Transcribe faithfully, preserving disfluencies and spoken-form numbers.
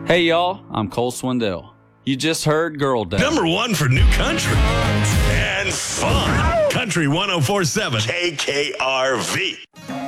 Hey, y'all, I'm Cole Swindell. You just heard Girl Day. Number one for new country and fun. Country one oh four point seven K K R V.